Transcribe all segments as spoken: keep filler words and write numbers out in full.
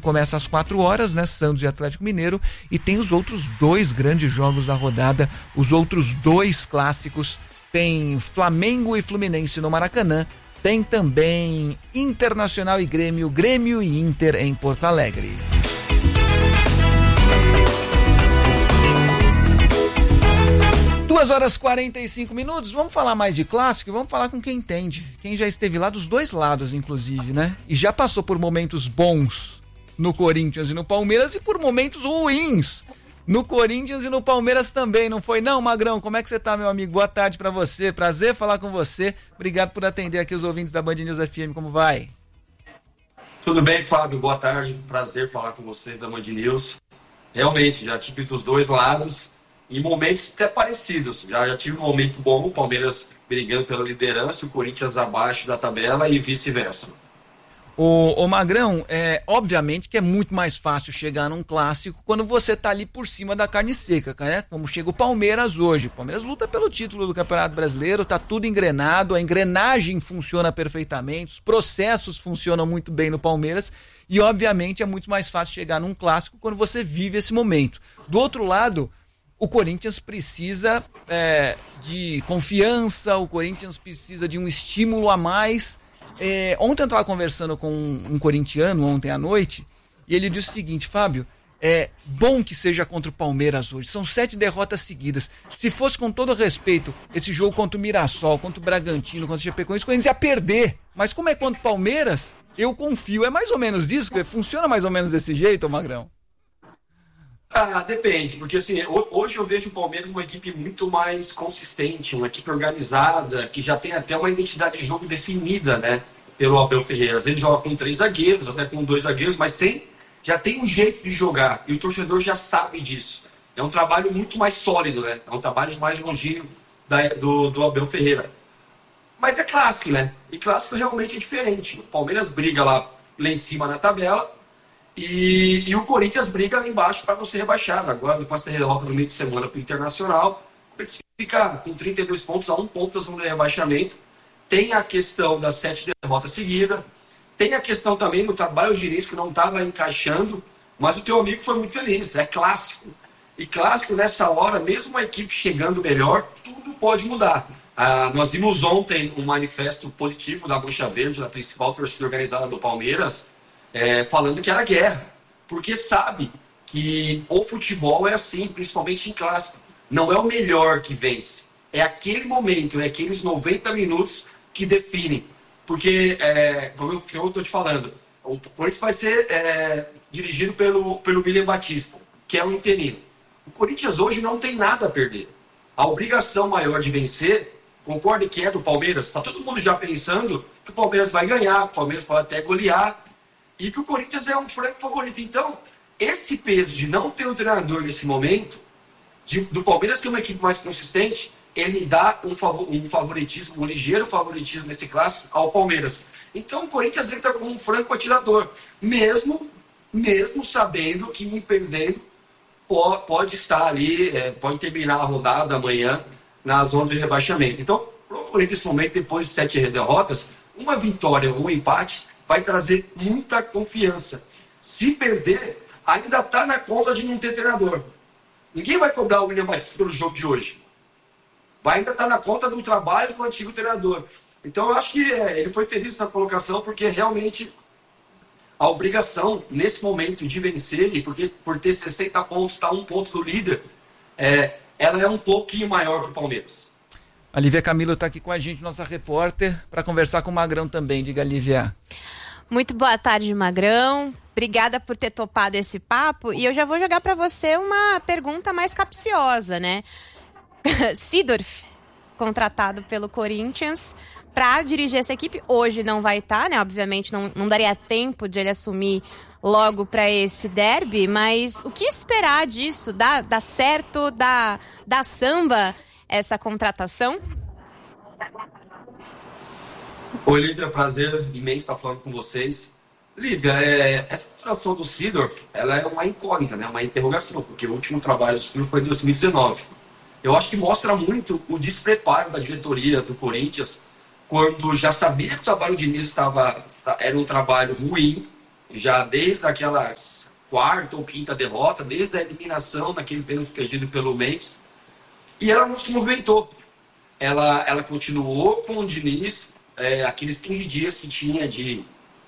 começa às quatro horas, né? Santos e Atlético Mineiro. E tem os outros dois grandes jogos da rodada, os outros dois clássicos. Tem Flamengo e Fluminense no Maracanã. Tem também Internacional e Grêmio, Grêmio e Inter em Porto Alegre. duas horas e quarenta e cinco minutos, vamos falar mais de clássico e vamos falar com quem entende. Quem já esteve lá dos dois lados, inclusive, né? E já passou por momentos bons no Corinthians e no Palmeiras e por momentos ruins no Corinthians e no Palmeiras também, não foi não, Magrão? Como é que você tá, meu amigo? Boa tarde pra você, prazer falar com você. Obrigado por atender aqui os ouvintes da Band News F M, como vai? Tudo bem, Fábio? Boa tarde, prazer falar com vocês da Band News. Realmente, já tive dos dois lados, em momentos até parecidos. Já, já tive um momento bom, o Palmeiras brigando pela liderança, o Corinthians abaixo da tabela e vice-versa. O, o Magrão, é, obviamente que é muito mais fácil chegar num clássico quando você tá ali por cima da carne seca, né? Como chega o Palmeiras hoje. O Palmeiras luta pelo título do Campeonato Brasileiro, tá tudo engrenado, a engrenagem funciona perfeitamente, os processos funcionam muito bem no Palmeiras e, obviamente, é muito mais fácil chegar num clássico quando você vive esse momento. Do outro lado, o Corinthians precisa é, de confiança, o Corinthians precisa de um estímulo a mais. É, ontem eu estava conversando com um, um corintiano, ontem à noite, e ele disse o seguinte: Fábio, é bom que seja contra o Palmeiras hoje, são sete derrotas seguidas. Se fosse com todo respeito esse jogo contra o Mirassol, contra o Bragantino, contra o Chapecoense, o Corinthians ia perder. Mas como é contra o Palmeiras, eu confio. É mais ou menos isso? Funciona mais ou menos desse jeito, Magrão? Ah, depende, porque assim, hoje eu vejo o Palmeiras uma equipe muito mais consistente, uma equipe organizada, que já tem até uma identidade de jogo definida, né, pelo Abel Ferreira. Às vezes joga com três zagueiros, até com dois zagueiros, mas tem, já tem um jeito de jogar, e o torcedor já sabe disso. É um trabalho muito mais sólido, né, é um trabalho mais longínquo da, do, do Abel Ferreira. Mas é clássico, né, e clássico realmente é diferente. O Palmeiras briga lá, lá em cima na tabela, E, e o Corinthians briga lá embaixo para não ser rebaixado. Agora, depois da derrota no meio de semana para o Internacional, o Corinthians fica com trinta e dois pontos a um ponto no rebaixamento. Tem a questão das sete derrotas seguidas. Tem a questão também do trabalho de Diniz, que não estava encaixando, mas o teu amigo foi muito feliz. É clássico. E clássico, nessa hora, mesmo a equipe chegando melhor, tudo pode mudar. Ah, nós vimos ontem um manifesto positivo da Mancha Verde, da principal torcida organizada do Palmeiras, É, falando que era guerra, porque sabe que o futebol é assim, principalmente em clássico, não é o melhor que vence, é aquele momento, é aqueles noventa minutos que definem, porque, é, como eu estou te falando, o Corinthians vai ser é, dirigido pelo, pelo William Batista, que é um interino. O Corinthians hoje não tem nada a perder, a obrigação maior de vencer, concorda que é do Palmeiras, está todo mundo já pensando que o Palmeiras vai ganhar, o Palmeiras pode até golear, e que o Corinthians é um franco favorito. Então, esse peso de não ter um treinador nesse momento, de, do Palmeiras ter uma equipe mais consistente, ele dá um, favor, um favoritismo, um ligeiro favoritismo nesse clássico ao Palmeiras. Então, o Corinthians entra como um franco atirador, mesmo, mesmo sabendo que, me perdendo, pode, pode estar ali, é, pode terminar a rodada amanhã na zona de rebaixamento. Então, o Corinthians, nesse momento, depois de sete derrotas, uma vitória ou um empate vai trazer muita confiança. Se perder, ainda está na conta de não ter treinador. Ninguém vai cobrar o William Batista pelo jogo de hoje. Vai ainda estar tá na conta do trabalho do antigo treinador. Então, eu acho que é, ele foi feliz nessa colocação, porque realmente a obrigação, nesse momento, de vencer, e porque por ter sessenta pontos, está um ponto do líder, é, ela é um pouquinho maior para o Palmeiras. A Lívia Camilo está aqui com a gente, nossa repórter, para conversar com o Magrão também. Diga, Lívia. Muito boa tarde, Magrão. Obrigada por ter topado esse papo. E eu já vou jogar para você uma pergunta mais capciosa, né? Seedorf, contratado pelo Corinthians para dirigir essa equipe, hoje não vai estar, né? Obviamente não, não daria tempo de ele assumir logo para esse derby, mas o que esperar disso? Dá, dá certo? Dá, dá samba essa contratação? Oi, Lívia, prazer imenso estar falando com vocês. Lívia, é, essa contratação do Seedorf, ela é uma incógnita, né? Uma interrogação, porque o último trabalho do Seedorf foi em dois mil e dezenove. Eu acho que mostra muito o despreparo da diretoria do Corinthians, quando já sabia que o trabalho de Diniz estava, era um trabalho ruim, já desde aquelas quarta ou quinta derrota, desde a eliminação naquele pênalti perdido pelo Memphis, e ela não se movimentou. Ela, ela continuou com o Diniz, é, aqueles quinze dias que tinha de,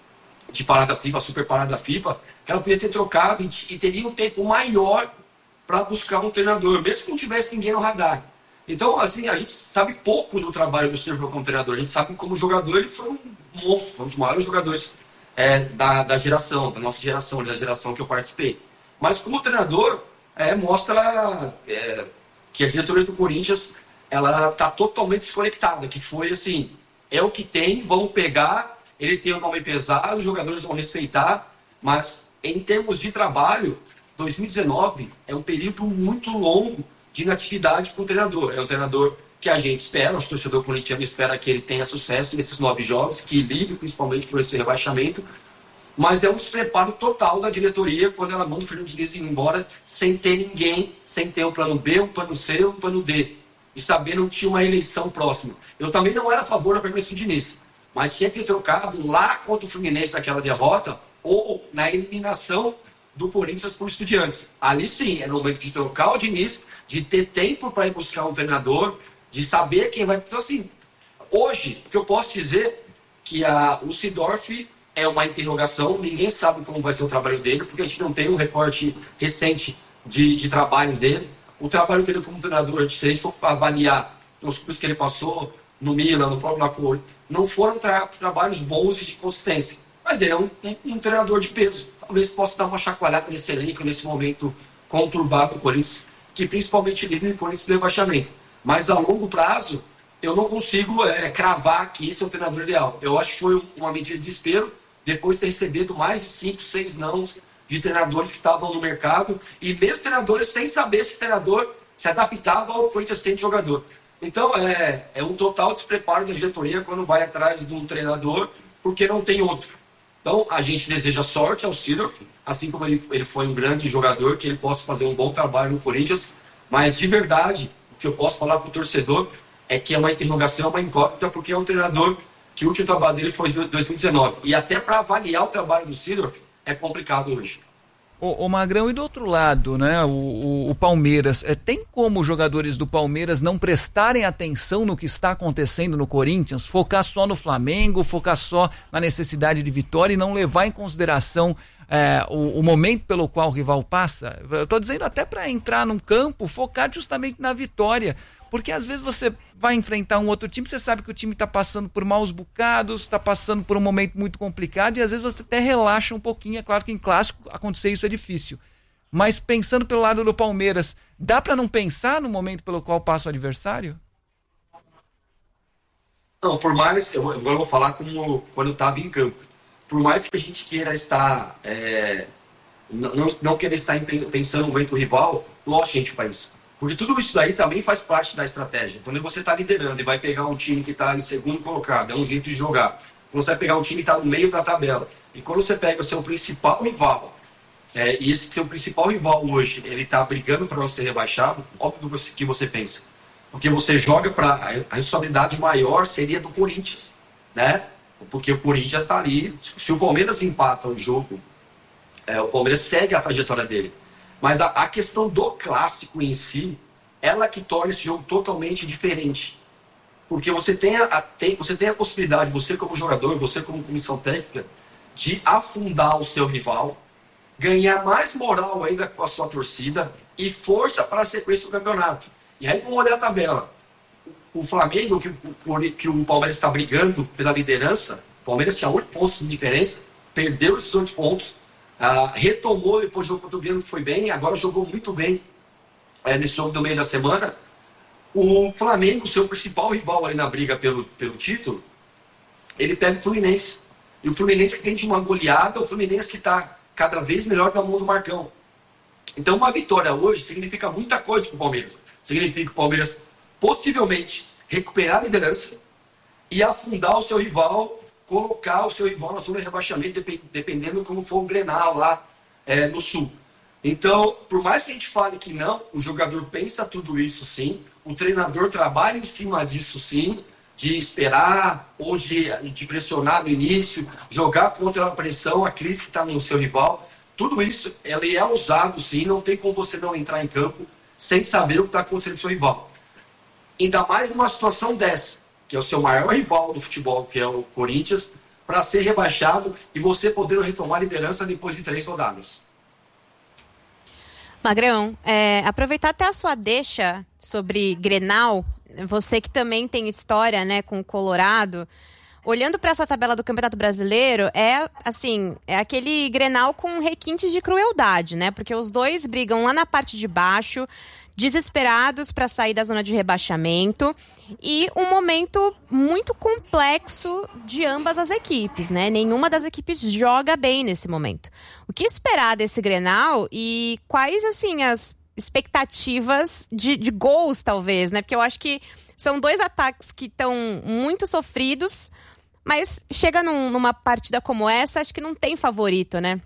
de parada FIFA, super parada FIFA, ela podia ter trocado e, e teria um tempo maior para buscar um treinador, mesmo que não tivesse ninguém no radar. Então, assim, a gente sabe pouco do trabalho do Silvio como treinador. A gente sabe que como jogador ele foi um monstro, foi um dos maiores jogadores é, da, da geração, da nossa geração, da geração que eu participei. Mas como treinador, é, mostra é, que a diretoria do Corinthians ela está totalmente desconectada, que foi assim, é o que tem, vamos pegar, ele tem um nome pesado, os jogadores vão respeitar, mas em termos de trabalho, dois mil e dezenove é um período muito longo de inatividade para o treinador. É um treinador que a gente espera, o torcedor corintiano espera que ele tenha sucesso nesses nove jogos, que livre principalmente por esse rebaixamento, mas é um despreparo total da diretoria quando ela manda o Fernando Diniz ir embora sem ter ninguém, sem ter um plano B, um plano C, um plano D, e sabendo que tinha uma eleição próxima. Eu também não era a favor da permanência do Diniz, mas tinha que ter trocado lá contra o Fluminense naquela derrota ou na eliminação do Corinthians por Estudiantes. Ali sim, era o momento de trocar o Diniz, de ter tempo para ir buscar um treinador, de saber quem vai... Então, assim, hoje, o que eu posso dizer que a, o Seedorf é uma interrogação, ninguém sabe como vai ser o trabalho dele, porque a gente não tem um recorte recente de, de trabalho dele. O trabalho dele como treinador, se a gente for avaliar os clubes que ele passou, no Milan, no próprio Napoli, não foram tra trabalhos bons e de consistência. Mas ele é um, um, um treinador de peso. Talvez possa dar uma chacoalhada nesse elenco, nesse momento conturbado do Corinthians, que principalmente livre o Corinthians do rebaixamento. Mas a longo prazo, eu não consigo é, cravar que esse é o treinador ideal. Eu acho que foi uma medida de desespero, depois de ter recebido mais de cinco, seis nãos de treinadores que estavam no mercado, e mesmo treinadores sem saber se o treinador se adaptava ao Corinthians tem de jogador. Então, é, é um total despreparo da diretoria quando vai atrás de um treinador, porque não tem outro. Então, a gente deseja sorte ao Seedorf, assim como ele, ele foi um grande jogador, que ele possa fazer um bom trabalho no Corinthians, mas de verdade, o que eu posso falar para o torcedor é que é uma interrogação, uma incógnita, porque é um treinador que o último trabalho dele foi em dois mil e dezenove. E até para avaliar o trabalho do Seedorf é complicado hoje. O, o Magrão, e do outro lado, né, o, o, o Palmeiras, é, tem como os jogadores do Palmeiras não prestarem atenção no que está acontecendo no Corinthians, focar só no Flamengo, focar só na necessidade de vitória e não levar em consideração é, o, o momento pelo qual o rival passa? Eu tô dizendo até para entrar num campo, focar justamente na vitória, porque às vezes você vai enfrentar um outro time, você sabe que o time está passando por maus bocados, está passando por um momento muito complicado e às vezes você até relaxa um pouquinho. É claro que em clássico acontecer isso é difícil, mas pensando pelo lado do Palmeiras, dá para não pensar no momento pelo qual passa o adversário? Não, por mais, eu, agora eu vou falar como quando eu estava em campo, por mais que a gente queira estar é, não, não queira estar pensando no momento rival, lógico, gente, para isso. Porque tudo isso daí também faz parte da estratégia. Quando você está liderando e vai pegar um time que está em segundo colocado, é um jeito de jogar. Quando você vai pegar um time que está no meio da tabela. E quando você pega o seu principal rival, é, e esse seu principal rival hoje, ele está brigando para não ser rebaixado, óbvio que você pensa. Porque você joga para... A responsabilidade maior seria do Corinthians, né? Porque o Corinthians está ali. Se o Palmeiras empata o jogo, é, o Palmeiras segue a trajetória dele. Mas a, a questão do clássico em si, ela que torna esse jogo totalmente diferente. Porque você tem a, a, tem, você tem a possibilidade, você como jogador, você como comissão técnica, de afundar o seu rival, ganhar mais moral ainda com a sua torcida e força para a sequência do campeonato. E aí, vamos olhar a tabela. O Flamengo, que, o, que o Palmeiras está brigando pela liderança, o Palmeiras tinha oito pontos de diferença, perdeu esses oito pontos, Uh, retomou depois do jogo contra o Grêmio, que foi bem, agora jogou muito bem é, nesse jogo do meio da semana. O Flamengo, seu principal rival ali na briga pelo, pelo título, ele pega o Fluminense. E o Fluminense que tem de uma goleada, o Fluminense que está cada vez melhor na mão do Marcão. Então uma vitória hoje significa muita coisa para o Palmeiras. Significa o Palmeiras possivelmente recuperar a liderança e afundar o seu rival, colocar o seu rival na zona de rebaixamento, dependendo como for o Grenal lá é, no Sul. Então, por mais que a gente fale que não, o jogador pensa tudo isso sim, o treinador trabalha em cima disso sim, de esperar ou de, de pressionar no início, jogar contra a pressão, a crise que está no seu rival. Tudo isso ele é usado, sim, não tem como você não entrar em campo sem saber o que está acontecendo com o seu rival. Ainda mais numa situação dessa, que é o seu maior rival do futebol, que é o Corinthians, para ser rebaixado e você poder retomar a liderança depois de três rodadas. Magrão, é, aproveitar até a sua deixa sobre Grenal, você que também tem história, né, com o Colorado, olhando para essa tabela do Campeonato Brasileiro, é assim, é aquele Grenal com requintes de crueldade, né? Porque os dois brigam lá na parte de baixo, desesperados para sair da zona de rebaixamento, e um momento muito complexo de ambas as equipes, né? Nenhuma das equipes joga bem nesse momento. O que esperar desse Grenal e quais, assim, as expectativas de, de gols, talvez, né? Porque eu acho que são dois ataques que estão muito sofridos, mas chega num, numa partida como essa, acho que não tem favorito, né?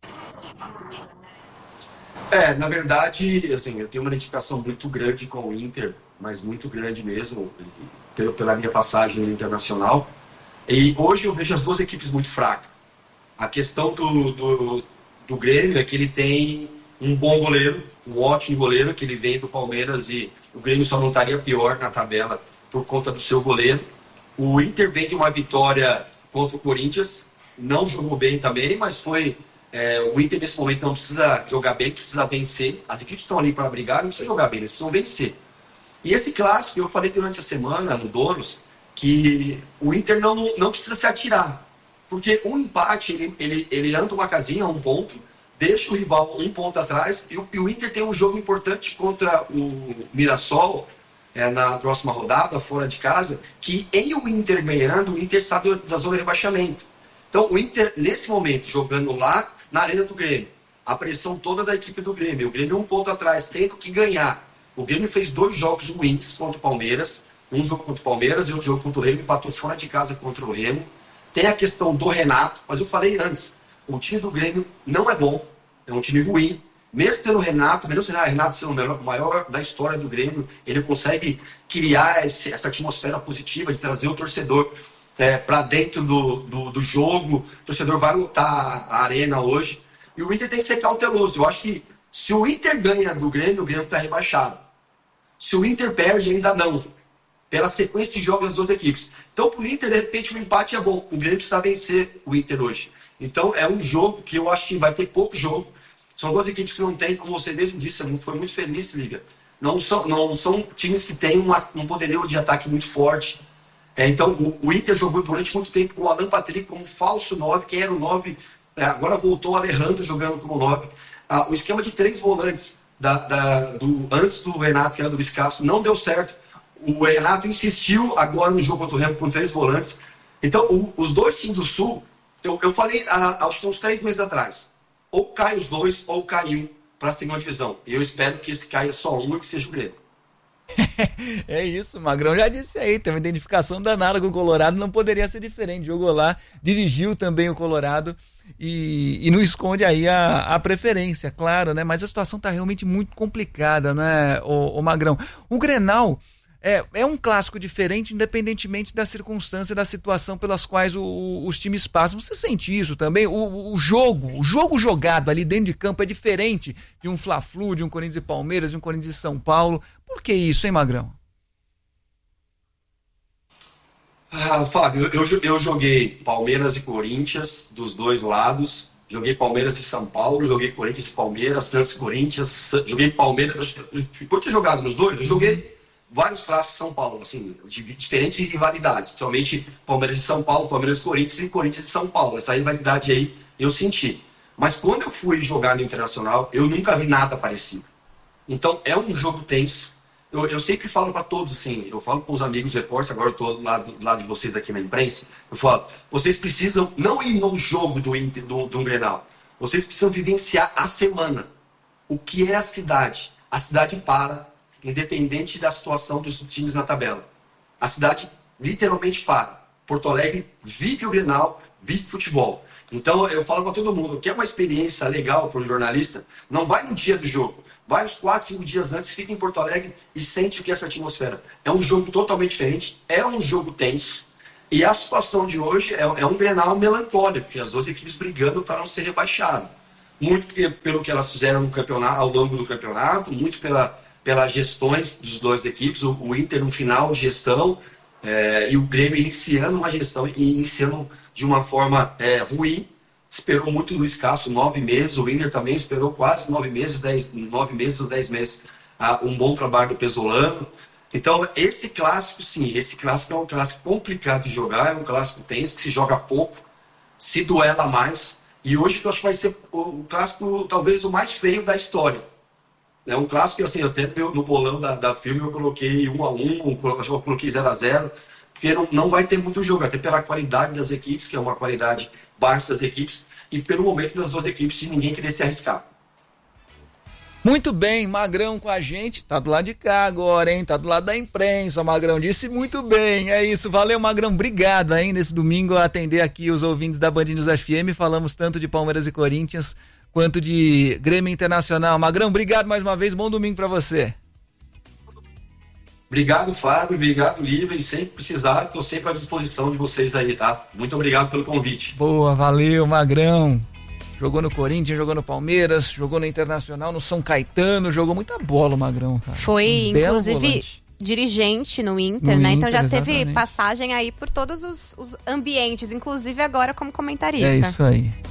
É, na verdade, assim, eu tenho uma identificação muito grande com o Inter, mas muito grande mesmo, pela, pela minha passagem no Internacional. E hoje eu vejo as duas equipes muito fracas. A questão do, do, do Grêmio é que ele tem um bom goleiro, um ótimo goleiro, que ele vem do Palmeiras e o Grêmio só não estaria pior na tabela por conta do seu goleiro. O Inter vem de uma vitória contra o Corinthians, não jogou bem também, mas foi... É, o Inter nesse momento não precisa jogar bem, precisa vencer. As equipes estão ali para brigar, não precisa jogar bem, eles precisam vencer. E esse clássico, eu falei durante a semana no Donos, que o Inter não, não precisa se atirar. Porque um empate, ele, ele, ele anda uma casinha, um ponto, deixa o rival um ponto atrás, e o, e o Inter tem um jogo importante contra o Mirassol, é, na próxima rodada, fora de casa, que em o Inter ganhando, o Inter sabe da zona de rebaixamento. Então o Inter, nesse momento, jogando lá na arena do Grêmio, a pressão toda da equipe do Grêmio, o Grêmio um ponto atrás, tendo que ganhar. O Grêmio fez dois jogos ruins contra o Palmeiras, um jogo contra o Palmeiras e outro jogo contra o Remo, empatou fora de casa contra o Remo. Tem a questão do Renato, mas eu falei antes, o time do Grêmio não é bom, é um time ruim. Mesmo tendo o Renato, mesmo sendo o Renato sendo o maior da história do Grêmio, ele consegue criar esse, essa atmosfera positiva de trazer o torcedor é, para dentro do, do, do jogo. O torcedor vai lutar a arena hoje. E o Inter tem que ser cauteloso. Eu acho que se o Inter ganha do Grêmio, o Grêmio está rebaixado. Se o Inter perde, ainda não. Pela sequência de jogos das duas equipes. Então, para o Inter, de repente, o empate é bom. O Grêmio precisa vencer o Inter hoje. Então, é um jogo que eu acho que vai ter pouco jogo. São duas equipes que não têm, como você mesmo disse, não foi muito feliz, Liga. Não são, não são times que têm uma, um poderio de ataque muito forte. É, então, o, o Inter jogou durante muito tempo com o Alan Patrick como falso nove. Quem era o nove? É, agora voltou o Alejandro jogando como nove. Ah, o esquema de três volantes da, da, do, antes do Renato, que era do Biscasso, não deu certo. O Renato insistiu agora no jogo contra o Remo com três volantes. Então, o, os dois times do Sul, eu, eu falei há, há uns três meses atrás, ou cai os dois, ou cai um para a segunda divisão. E eu espero que esse caia só um e que seja o Grêmio. É isso, Magrão já disse aí, tem uma identificação danada com o Colorado, não poderia ser diferente. Jogou lá, dirigiu também o Colorado e, e não esconde aí a, a preferência, claro, né? Mas a situação tá realmente muito complicada, né, o, o Magrão? O Grenal É, é um clássico diferente, independentemente da circunstância, da situação pelas quais o, o, os times passam. Você sente isso também? O, o jogo, o jogo jogado ali dentro de campo é diferente de um Fla-Flu, de um Corinthians e Palmeiras, de um Corinthians e São Paulo. Por que isso, hein, Magrão? Ah, Fábio, eu, eu joguei Palmeiras e Corinthians dos dois lados. Joguei Palmeiras e São Paulo, joguei Corinthians e Palmeiras, Santos e Corinthians, joguei Palmeiras. Por ter jogado nos dois, eu joguei vários clássicos de São Paulo, assim, de diferentes rivalidades, principalmente Palmeiras e São Paulo, Palmeiras e Corinthians e Corinthians e São Paulo. Essa rivalidade aí eu senti. Mas quando eu fui jogar no Internacional, eu nunca vi nada parecido. Então é um jogo tenso. Eu, eu sempre falo para todos, assim, eu falo com os amigos repórteres, agora eu estou do lado, do lado de vocês aqui na imprensa, eu falo, vocês precisam não ir no jogo do Inter, do, do Grenal, vocês precisam vivenciar a semana. O que é a cidade? A cidade para, independente da situação dos times na tabela. A cidade literalmente para. Porto Alegre vive o Grenal, vive futebol. Então eu falo para todo mundo, que é uma experiência legal para um jornalista, não vai no dia do jogo, vai uns quatro, cinco dias antes, fica em Porto Alegre e sente o que é essa atmosfera. É um jogo totalmente diferente, é um jogo tenso, e a situação de hoje é, é um Grenal melancólico, porque as duas equipes brigando para não ser rebaixado. Muito porque, pelo que elas fizeram no campeonato, ao longo do campeonato, muito pela, pelas gestões dos duas equipes, o, o Inter no final de gestão, é, e o Grêmio iniciando uma gestão e iniciando de uma forma é, ruim. Esperou muito o Luiz Castro, nove meses, o Inter também esperou quase nove meses, dez, nove meses ou dez meses, ah, um bom trabalho do Pesolano. Então, esse clássico, sim, esse clássico é um clássico complicado de jogar, é um clássico tenso, que se joga pouco, se duela mais, e hoje eu acho que vai ser o clássico, talvez, o mais feio da história. É um clássico que, assim, até no bolão da, da filme eu coloquei um a um, acho que eu coloquei zero a zero, porque não, não vai ter muito jogo, até pela qualidade das equipes, que é uma qualidade baixa das equipes, e pelo momento das duas equipes de ninguém querer se arriscar. Muito bem, Magrão com a gente, tá do lado de cá agora, hein? Tá do lado da imprensa, Magrão disse muito bem, é isso, valeu Magrão, obrigado aí nesse domingo a atender aqui os ouvintes da Band News F M, falamos tanto de Palmeiras e Corinthians, quanto de Grêmio Internacional. Magrão, obrigado mais uma vez, bom domingo pra você. Obrigado, Fábio, obrigado, Lívia, e sempre precisar, estou sempre à disposição de vocês aí, tá? Muito obrigado pelo convite. Boa, valeu, Magrão. Jogou no Corinthians, jogou no Palmeiras, jogou no Internacional, no São Caetano, jogou muita bola o Magrão, cara. Foi, um inclusive, dirigente no Inter, no né? Inter, então já exatamente. teve passagem aí por todos os, os ambientes, inclusive agora como comentarista. É isso aí.